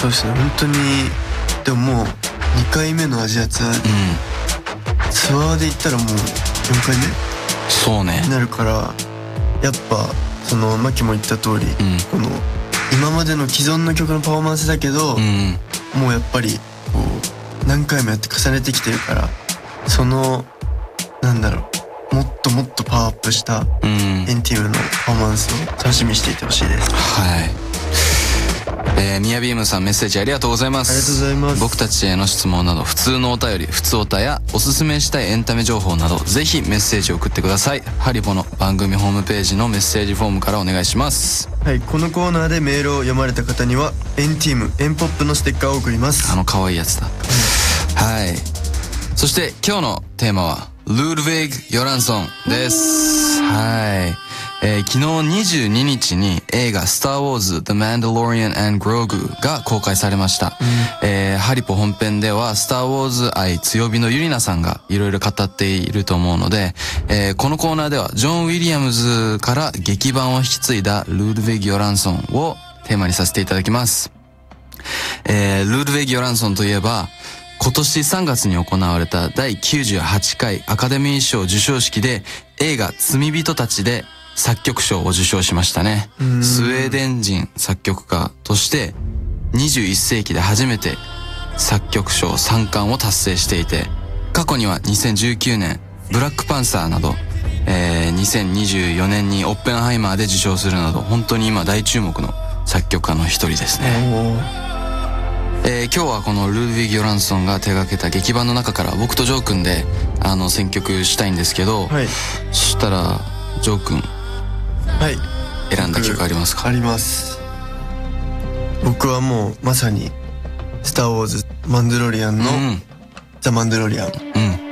そうですね、本当に。でももう2回目のアジアツアーで、ツアーで行ったらもう4回目そうねになるから、やっぱそのマキも言った通り、この今までの既存の曲のパフォーマンスだけど、もうやっぱりこう何回もやって重ねてきてるから、そのなんだろう、もっともっとパワーアップした&TEAMのパフォーマンスを楽しみにしていてほしいです。 はい。ミヤビームさん、メッセージありがとうございます。 ありがとうございます。 僕たちへの質問など、普通のお便り、普通おたやおすすめしたいエンタメ情報など、ぜひメッセージを送ってください。ハリポの番組ホームページのメッセージフォームからお願いします。 はい、このコーナーでメールを読まれた方には&TEAM&POPのステッカーを送ります。 可愛いやつだ。はい。そして今日のテーマはルードヴィグ・ヨランソンです。はい。昨日22日に映画スターウォーズ The Mandalorian and Grogu が公開されました。ハリポ本編ではスターウォーズ愛強火のユリナさんがいろいろ語っていると思うので、このコーナーではジョン・ウィリアムズから劇版を引き継いだルードヴィグ・ヨランソンをテーマにさせていただきます。ルードヴィグ・ヨランソンといえば、今年3月に行われた第98回アカデミー賞授賞式で映画罪人たちで作曲賞を受賞しましたね。スウェーデン人作曲家として21世紀で初めて作曲賞3冠を達成していて、過去には2019年ブラックパンサーなど、2024年にオッペンハイマーで受賞するなど、本当に今大注目の作曲家の一人ですね。今日はこのルードヴィグ・ヨランソンが手掛けた劇版の中から僕とジョー君で選曲したいんですけど、 はい、 そしたらジョー君、 はい、 選んだ曲ありますか？ あります。僕はもうまさにスターウォーズマンダロリアンの、ザ・マンダロリアン